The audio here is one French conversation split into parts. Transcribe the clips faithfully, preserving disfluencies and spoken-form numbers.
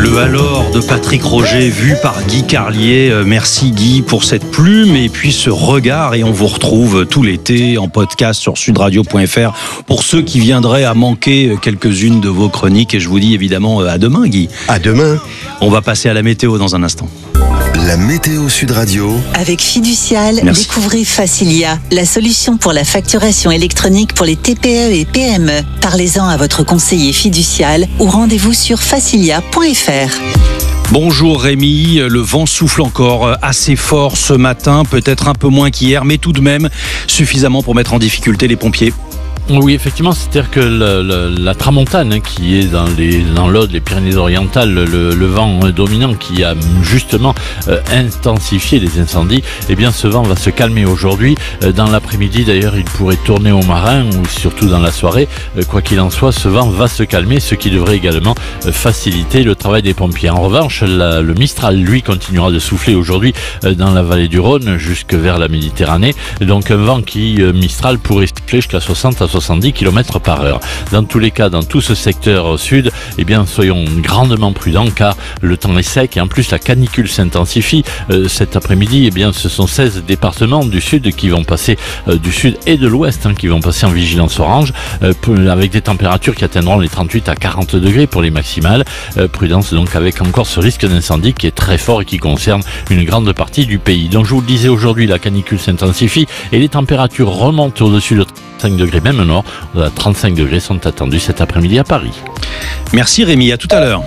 Le alors de Patrick Roger vu par Guy Carlier. Merci Guy pour cette plume et puis ce regard, et on vous retrouve tout l'été en podcast sur sud radio point f r pour ceux qui viendraient à manquer quelques-unes de vos chroniques, et je vous dis évidemment à demain Guy. À demain. On va passer à la météo dans un instant. La météo Sud Radio. Avec Fiducial, Merci. Découvrez Facilia, la solution pour la facturation électronique pour les T P E et P M E. Parlez-en à votre conseiller fiducial ou rendez-vous sur facilia point f r. Bonjour Rémi, le vent souffle encore assez fort ce matin, peut-être un peu moins qu'hier, mais tout de même suffisamment pour mettre en difficulté les pompiers. Oui, effectivement, c'est-à-dire que le, le, la tramontane, hein, qui est dans les dans l'Aude, les Pyrénées-Orientales, le, le vent dominant qui a justement euh, intensifié les incendies, eh bien ce vent va se calmer aujourd'hui. Euh, dans l'après-midi, d'ailleurs, il pourrait tourner au marin, ou surtout dans la soirée. Euh, quoi qu'il en soit, ce vent va se calmer, ce qui devrait également euh, faciliter le travail des pompiers. En revanche, la, le Mistral, lui, continuera de souffler aujourd'hui euh, dans la vallée du Rhône jusque vers la Méditerranée. Donc un vent qui, euh, Mistral, pourrait souffler jusqu'à soixante à soixante-dix kilomètres par heure. Dans tous les cas, dans tout ce secteur au sud, eh bien, soyons grandement prudents car le temps est sec et en plus la canicule s'intensifie. Euh, cet après-midi, eh bien, ce sont seize départements du sud qui vont passer, euh, du sud et de l'ouest, hein, qui vont passer en vigilance orange, euh, avec des températures qui atteindront les trente-huit à quarante degrés pour les maximales. Euh, prudence donc avec encore ce risque d'incendie qui est très fort et qui concerne une grande partie du pays. Donc je vous le disais, aujourd'hui, la canicule s'intensifie et les températures remontent au-dessus de trente-cinq degrés, même au nord. trente-cinq degrés sont attendus cet après-midi à Paris. Merci Rémi, à tout à l'heure.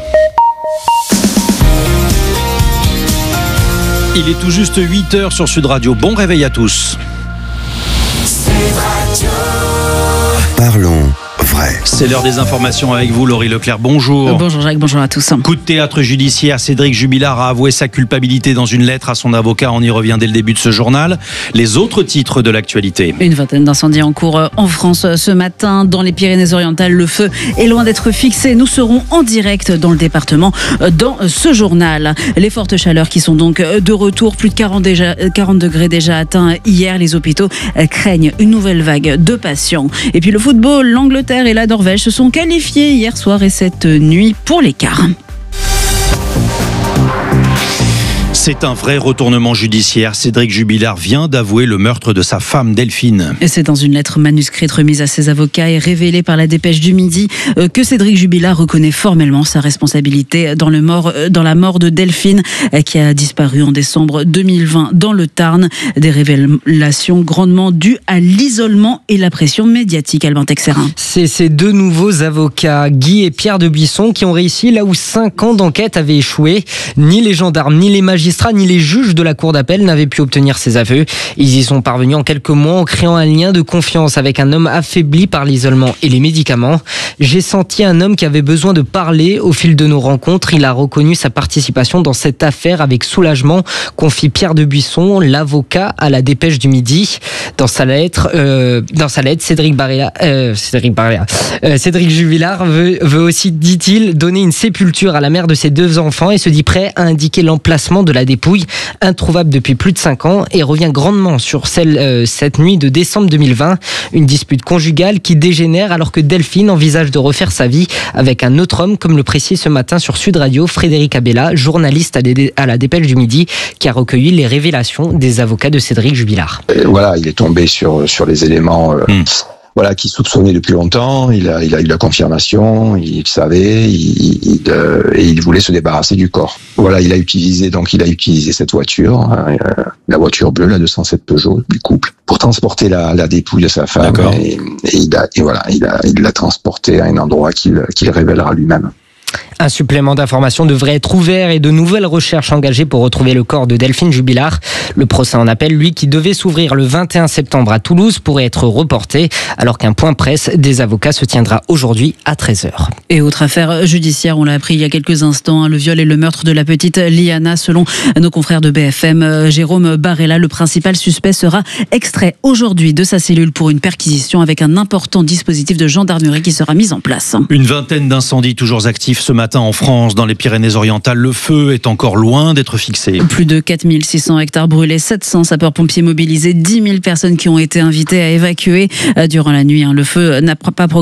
Il est tout juste huit heures sur Sud Radio. Bon réveil à tous. Parlons vrai. C'est l'heure des informations avec vous, Laurie Leclerc. Bonjour. Euh, bonjour Jacques, bonjour à tous. Coup de théâtre judiciaire, Cédric Jubilard a avoué sa culpabilité dans une lettre à son avocat. On y revient dès le début de ce journal. Les autres titres de l'actualité. Une vingtaine d'incendies en cours en France ce matin. Dans les Pyrénées-Orientales, le feu est loin d'être fixé. Nous serons en direct dans le département dans ce journal. Les fortes chaleurs qui sont donc de retour. Plus de quarante, déjà, quarante degrés déjà atteints hier. Les hôpitaux craignent une nouvelle vague de patients. Et puis le football, l'Angleterre et la Norvège se sont qualifiés hier soir et cette nuit pour les quarts. C'est un vrai retournement judiciaire. Cédric Jubilard vient d'avouer le meurtre de sa femme Delphine. Et c'est dans une lettre manuscrite remise à ses avocats et révélée par la Dépêche du Midi que Cédric Jubilard reconnaît formellement sa responsabilité dans, le mort, dans la mort de Delphine qui a disparu en décembre deux mille vingt dans le Tarn. Des révélations grandement dues à l'isolement et la pression médiatique. Alban Texerin. C'est ces deux nouveaux avocats, Guy et Pierre de Buisson, qui ont réussi là où cinq ans d'enquête avaient échoué. Ni les gendarmes, ni les magistrats, ni les juges de la cour d'appel n'avaient pu obtenir ces aveux. Ils y sont parvenus en quelques mois en créant un lien de confiance avec un homme affaibli par l'isolement et les médicaments. J'ai senti un homme qui avait besoin de parler. Au fil de nos rencontres, il a reconnu sa participation dans cette affaire avec soulagement, confie Pierre de Buisson, l'avocat à la Dépêche du Midi. Dans sa lettre, euh, dans sa lettre, Cédric Barrea, euh, Cédric Barrea, euh, Cédric Jubilard veut, veut aussi, dit-il, donner une sépulture à la mère de ses deux enfants et se dit prêt à indiquer l'emplacement de la dépouille, introuvable depuis plus de cinq ans, et revient grandement sur celle, euh, cette nuit de décembre deux mille vingt. Une dispute conjugale qui dégénère alors que Delphine envisage de refaire sa vie avec un autre homme, comme le précise ce matin sur Sud Radio Frédéric Abella, journaliste à, des, à la Dépêche du Midi, qui a recueilli les révélations des avocats de Cédric Jubilard. Et voilà, il est tombé sur, sur les éléments... Euh... Mmh. Voilà, qui soupçonnait depuis longtemps. Il a, il a eu la confirmation. Il savait, il, il, euh, et il voulait se débarrasser du corps. Voilà, il a utilisé donc il a utilisé cette voiture, hein, euh, la voiture bleue, la deux cent sept Peugeot du couple, pour transporter la, la dépouille de sa femme. Et, et, il a, et voilà, il a, il l'a transportée à un endroit qu'il, qu'il révélera lui-même. Un supplément d'information devrait être ouvert et de nouvelles recherches engagées pour retrouver le corps de Delphine Jubilard. Le procès en appel, lui, qui devait s'ouvrir le vingt et un septembre à Toulouse, pourrait être reporté, alors qu'un point presse des avocats se tiendra aujourd'hui à treize heures. Et autre affaire judiciaire, on l'a appris il y a quelques instants, hein, le viol et le meurtre de la petite Liana. Selon nos confrères de B F M, Jérôme Barella, le principal suspect, sera extrait aujourd'hui de sa cellule pour une perquisition avec un important dispositif de gendarmerie qui sera mis en place. Une vingtaine d'incendies toujours actifs ce matin en France, dans les Pyrénées-Orientales. Le feu est encore loin d'être fixé. Plus de quatre mille six cents hectares brûlés, sept cents sapeurs-pompiers mobilisés, dix mille personnes qui ont été invitées à évacuer durant la nuit. Le feu n'a pas